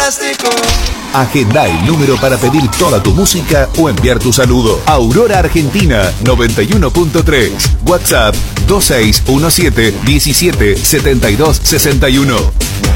plástico. Agenda el número para pedir toda tu música o enviar tu saludo. Aurora Argentina 91.3. WhatsApp 2617 17 72 61.